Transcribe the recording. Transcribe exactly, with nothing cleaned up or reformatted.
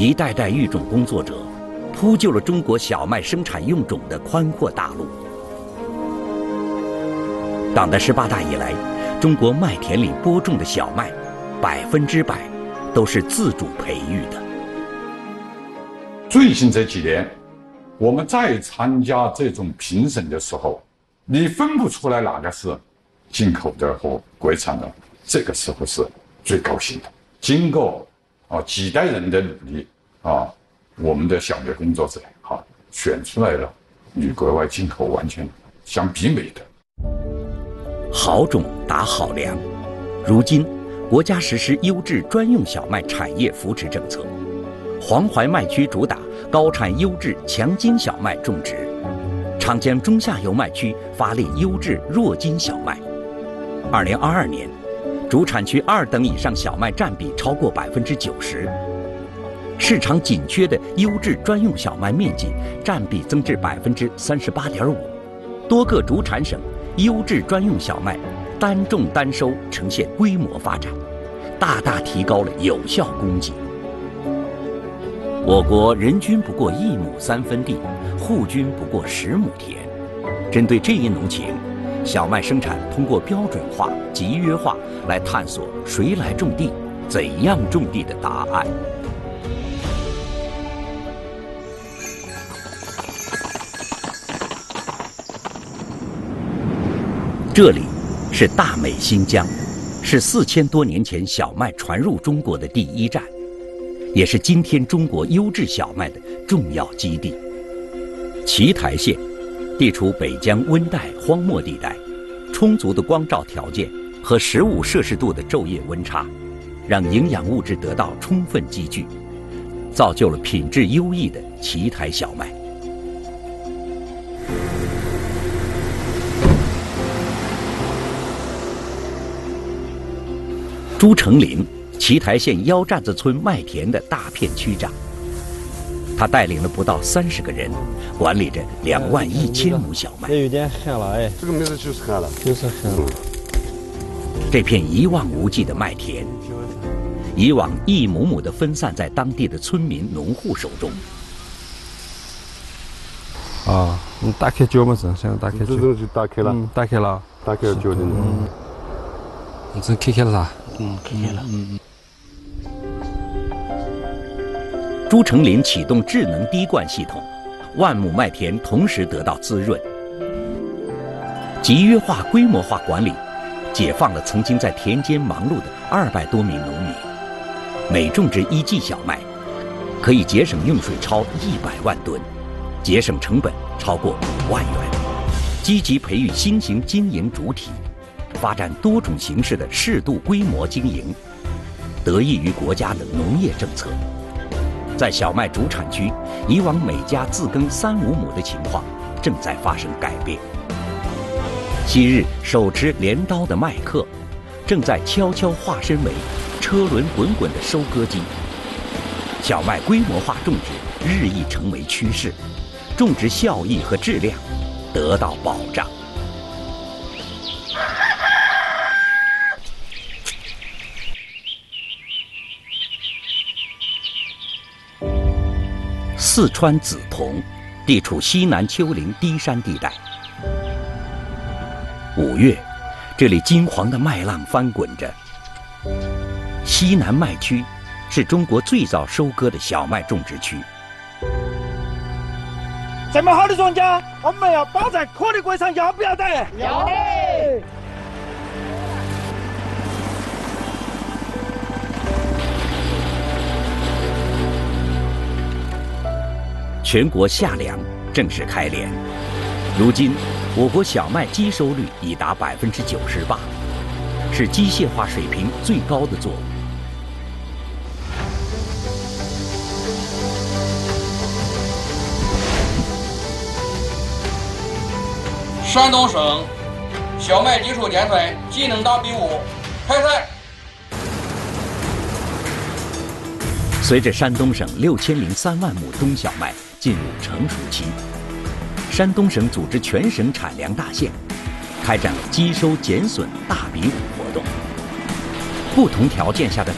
一代代育种工作者铺就了中国小麦生产用种的宽阔大陆。党的十八大以来，中国麦田里播种的小麦，百分之百都是自主培育的。 最近这几年，我们再参加这种评审的时候，你分不出来哪个是进口的和国产的，这个时候是最高兴的。经过啊几代人的努力啊，我们的小麦工作者哈、啊、选出来了与国外进口完全相媲美的。 好种打好粮，如今国家实施优质专用小麦产业扶持政策，黄淮麦区主打高产优质强筋小麦种植，长江中下游麦区发力优质弱筋小麦。二零二二年，主产区二等以上小麦占比超过百分之九十，市场紧缺的优质专用小麦面积占比增至百分之三十八点五，多个主产省优质专用小麦单种单收呈现规模发展，大大提高了有效供给。我国人均不过一亩三分地，户均不过十亩田。针对这一农情，小麦生产通过标准化、集约化来探索谁来种地、怎样种地的答案。这里是大美新疆，是四千多年前小麦传入中国的第一站，也是今天中国优质小麦的重要基地。奇台县地处北疆温带荒漠地带，充足的光照条件和十五摄氏度的昼夜温差，让营养物质得到充分积聚，造就了品质优异的奇台小麦。朱成林，奇台县腰站子村麦田的大片区长，他带领了不到三十个人，管理着两万一千亩小麦。 这有点旱了哎， 这个名字就是旱了， 就是旱了。 这片一望无际的麦田，以往一亩亩地分散在当地的村民、农户手中。 啊，你打开脚嘛是，现在打开脚。 这种就打开了， 嗯，打开了， 打开了脚的。 嗯，你这开开了啥？ 嗯，开开了。嗯。朱成林启动智能滴灌系统，万亩麦田同时得到滋润。集约化、规模化管理，解放了曾经在田间忙碌的二百多名农民。每种植一季小麦，可以节省用水超一百万吨，节省成本超过五万元。积极培育新型经营主体，发展多种形式的适度规模经营，得益于国家的农业政策。在小麦主产区，以往每家自耕三五亩的情况正在发生改变。昔日手持镰刀的麦客，正在悄悄化身为车轮滚滚的收割机。小麦规模化种植日益成为趋势，种植效益和质量得到保障。四川梓潼地处西南丘陵低山地带。五月，这里金黄的麦浪翻滚着。西南麦区是中国最早收割的小麦种植区。 这么好的庄稼，我们要包在颗粒柜上，要不要得？ 要得。 全国夏粮正式开镰，如今我国小麦基收率已达百分之九十八，是机械化水平最高的作物。 山东省小麦技术联赛技能打比武开赛。 随着山东省六千零三万亩冬小麦进入成熟期，山东省组织全省产粮大县，开展了机收减损大比武活动。不同条件下的